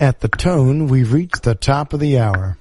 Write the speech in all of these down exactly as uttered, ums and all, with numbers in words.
At the tone, we've reached the top of the hour.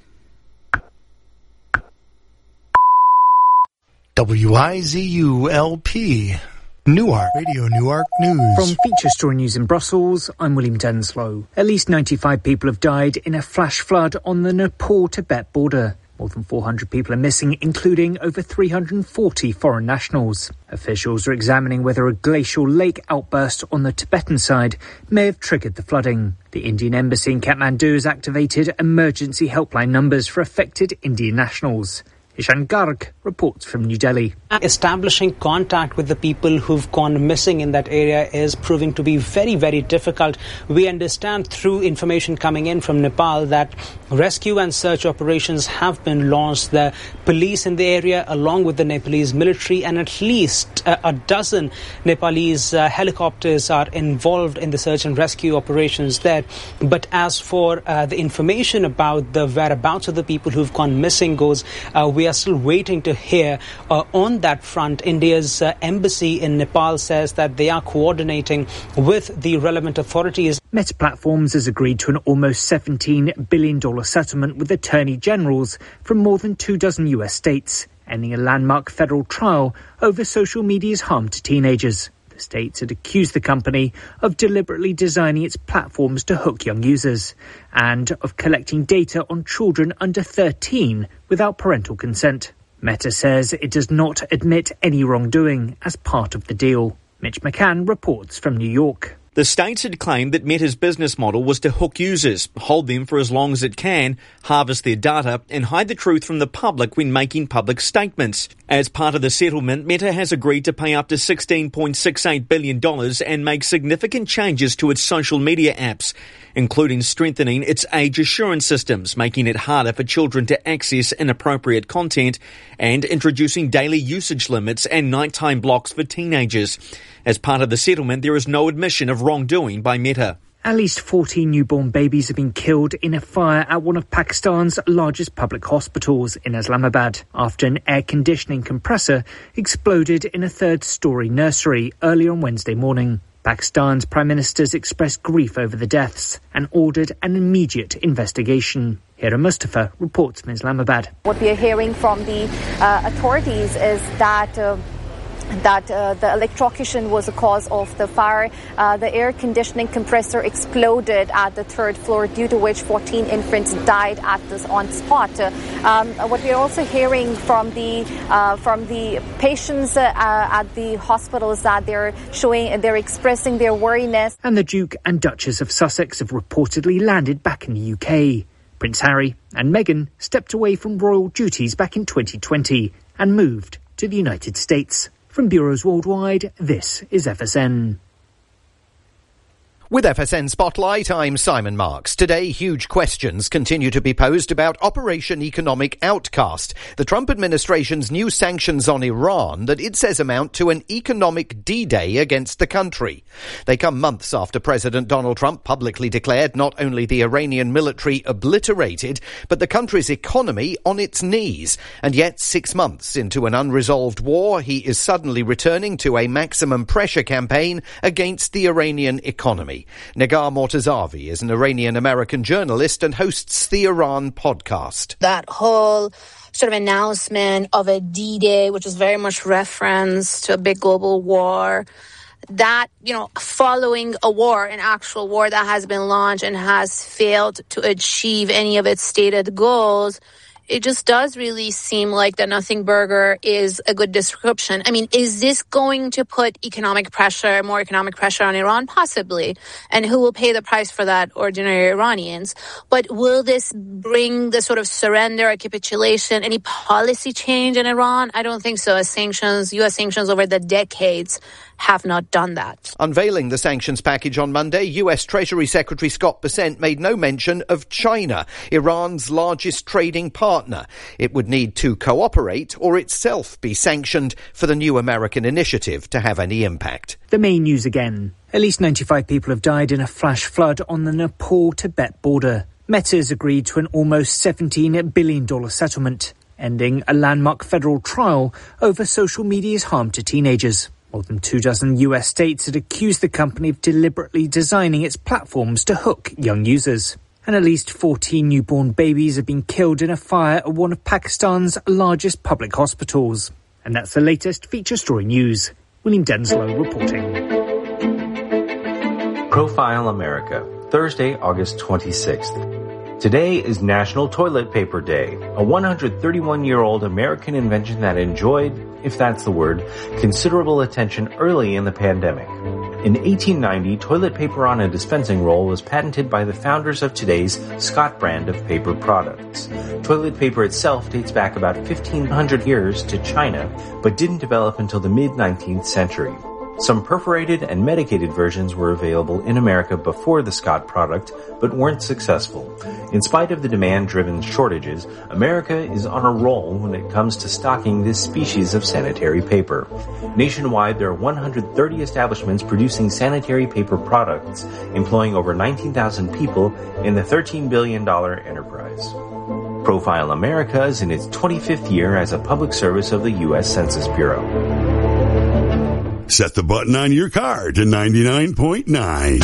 W I Z U L P, Newark, Radio Newark News. From Feature Story News in Brussels, I'm William Denslow. At least ninety-five people have died in a flash flood on the Nepal-Tibet border. More than four hundred people are missing, including over three hundred forty foreign nationals. Officials are examining whether a glacial lake outburst on the Tibetan side may have triggered the flooding. The Indian embassy in Kathmandu has activated emergency helpline numbers for affected Indian nationals. Ishan Garg reports from New Delhi. Establishing contact with the people who've gone missing in that area is proving to be very, very difficult. We understand through information coming in from Nepal that rescue and search operations have been launched. The police in the area, along with the Nepalese military, and at least uh, a dozen Nepalese uh, helicopters are involved in the search and rescue operations there. But as for uh, the information about the whereabouts of the people who've gone missing goes, uh, we are still waiting to hear. Uh, on that front, India's uh, embassy in Nepal says that they are coordinating with the relevant authorities. Meta Platforms has agreed to an almost seventeen billion dollars settlement with attorney generals from more than two dozen U S states, ending a landmark federal trial over social media's harm to teenagers. The states had accused the company of deliberately designing its platforms to hook young users and of collecting data on children under thirteen without parental consent. Meta says it does not admit any wrongdoing as part of the deal. Mitch McCann reports from New York. The states had claimed that Meta's business model was to hook users, hold them for as long as it can, harvest their data, and hide the truth from the public when making public statements. As part of the settlement, Meta has agreed to pay up to sixteen point six eight billion dollars and make significant changes to its social media apps, including strengthening its age assurance systems, making it harder for children to access inappropriate content, and introducing daily usage limits and nighttime blocks for teenagers. As part of the settlement, there is no admission of wrongdoing by Meta. At least fourteen newborn babies have been killed in a fire at one of Pakistan's largest public hospitals in Islamabad after an air conditioning compressor exploded in a third-storey nursery early on Wednesday morning. Pakistan's Prime Minister has expressed grief over the deaths and ordered an immediate investigation. Hira Mustafa reports from Islamabad. What we are hearing from the uh, authorities is that uh, that uh, the electrocution was the cause of the fire. Uh, the air conditioning compressor exploded at the third floor, due to which fourteen infants died at this on spot. Uh, um, what we are also hearing from the uh, from the patients uh, at the hospital is that they're showing, they're expressing their worriness. And the Duke and Duchess of Sussex have reportedly landed back in the U K. Prince Harry and Meghan stepped away from royal duties back in twenty twenty and moved to the United States. From bureaus worldwide, this is F S N. With F S N Spotlight, I'm Simon Marks. Today, huge questions continue to be posed about Operation Economic Outcast, the Trump administration's new sanctions on Iran that it says amount to an economic D-Day against the country. They come months after President Donald Trump publicly declared not only the Iranian military obliterated, but the country's economy on its knees. And yet, six months into an unresolved war, he is suddenly returning to a maximum pressure campaign against the Iranian economy. Nagar Mortazavi is an Iranian-American journalist and hosts the Iran podcast. That whole sort of announcement of a D-Day, which is very much reference to a big global war, that, you know, following a war, an actual war that has been launched and has failed to achieve any of its stated goals, it just does really seem like the nothing burger is a good description. I mean, is this going to put economic pressure, more economic pressure on Iran? Possibly. And who will pay the price for that? Ordinary Iranians. But will this bring the sort of surrender or capitulation, any policy change in Iran? I don't think so. As sanctions, U S sanctions over the decades have not done that. Unveiling the sanctions package on Monday, U S Treasury Secretary Scott Bessent made no mention of China, Iran's largest trading partner. It would need to cooperate or itself be sanctioned for the new American initiative to have any impact. The main news again. At least ninety-five people have died in a flash flood on the Nepal-Tibet border. Meta has agreed to an almost seventeen billion dollars settlement, ending a landmark federal trial over social media's harm to teenagers. More than two dozen U S states had accused the company of deliberately designing its platforms to hook young users. And at least fourteen newborn babies have been killed in a fire at one of Pakistan's largest public hospitals. And that's the latest Feature Story News. William Denslow reporting. Profile America, Thursday, August twenty-sixth. Today is National Toilet Paper Day, a one hundred thirty-one-year-old American invention that enjoyed, if that's the word, considerable attention early in the pandemic. In eighteen ninety, toilet paper on a dispensing roll was patented by the founders of today's Scott brand of paper products. Toilet paper itself dates back about fifteen hundred years to China, but didn't develop until the mid-nineteenth century. Some perforated and medicated versions were available in America before the Scott product, but weren't successful. In spite of the demand-driven shortages, America is on a roll when it comes to stocking this species of sanitary paper. Nationwide, there are one hundred thirty establishments producing sanitary paper products, employing over nineteen thousand people in the thirteen billion dollars enterprise. Profile America is in its twenty-fifth year as a public service of the U S Census Bureau. Set the button on your car to ninety-nine point nine.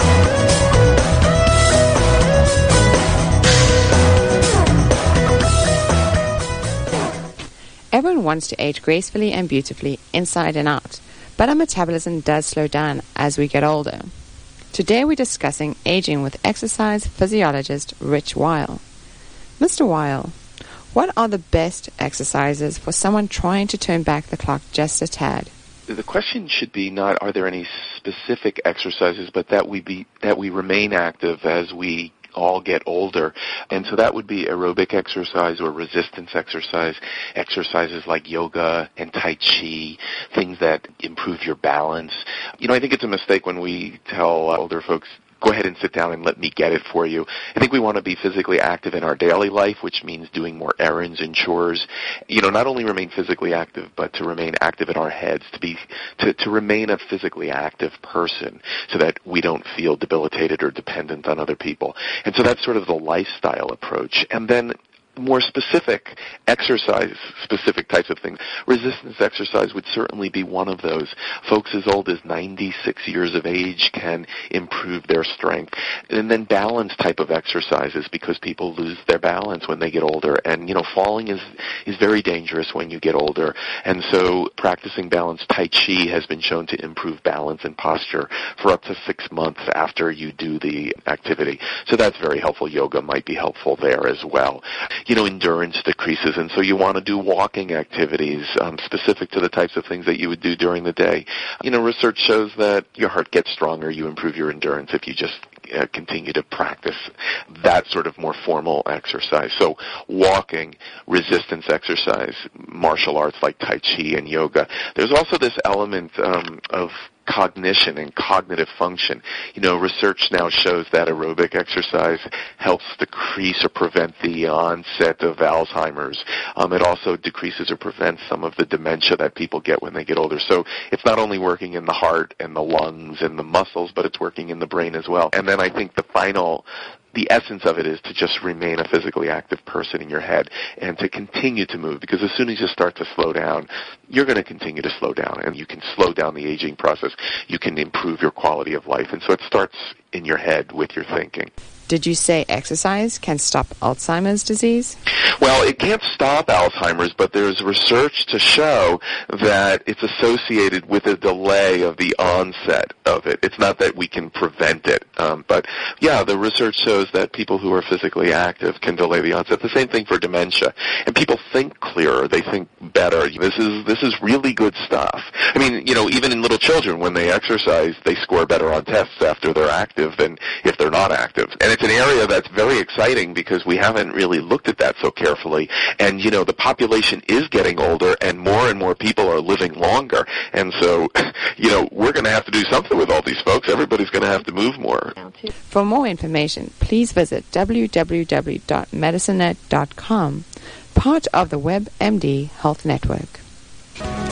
Everyone wants to age gracefully and beautifully inside and out, but our metabolism does slow down as we get older. Today we're discussing aging with exercise physiologist Rich Weil. Mister Weil, what are the best exercises for someone trying to turn back the clock just a tad? The question should be not are there any specific exercises, but that we be that we remain active as we all get older. And so that would be aerobic exercise or resistance exercise, exercises like yoga and Tai Chi, things that improve your balance. You know, I think it's a mistake when we tell older folks, go ahead and sit down and let me get it for you. I think we want to be physically active in our daily life, which means doing more errands and chores. You know, not only remain physically active, but to remain active in our heads, to be, to, to remain a physically active person so that we don't feel debilitated or dependent on other people. And so that's sort of the lifestyle approach. And then more specific exercise, specific types of things. Resistance exercise would certainly be one of those. Folks as old as ninety-six years of age can improve their strength. And then balance type of exercises, because people lose their balance when they get older. And, you know, falling is, is very dangerous when you get older. And so practicing balance Tai Chi has been shown to improve balance and posture for up to six months after you do the activity. So that's very helpful. Yoga might be helpful there as well. You know, endurance decreases, and so you want to do walking activities um, specific to the types of things that you would do during the day. You know, research shows that your heart gets stronger, you improve your endurance if you just uh, continue to practice that sort of more formal exercise. So walking, resistance exercise, martial arts like Tai Chi and yoga. There's also this element um, of cognition and cognitive function. You know, research now shows that aerobic exercise helps decrease or prevent the onset of Alzheimer's. Um, it also decreases or prevents some of the dementia that people get when they get older. So it's not only working in the heart and the lungs and the muscles, but it's working in the brain as well. And then I think the final the essence of it is to just remain a physically active person in your head and to continue to move, because as soon as you start to slow down, you're going to continue to slow down, and you can slow down the aging process. You can improve your quality of life. And so it starts in your head with your thinking. Did you say exercise can stop Alzheimer's disease? Well, it can't stop Alzheimer's, but there's research to show that it's associated with a delay of the onset of it. It's not that we can prevent it, um, but yeah, the research shows that people who are physically active can delay the onset. The same thing for dementia. And people think clearer, they think better. This is this is really good stuff. I mean, you know, even in little children, when they exercise, they score better on tests after they're active than if they're not active. And it's an area that's very exciting because we haven't really looked at that so carefully. And, you know, the population is getting older and more and more people are living longer. And so, you know, we're going to have to do something with all these folks. Everybody's going to have to move more. For more information, please visit w w w dot medicinenet dot com, part of the WebMD Health Network.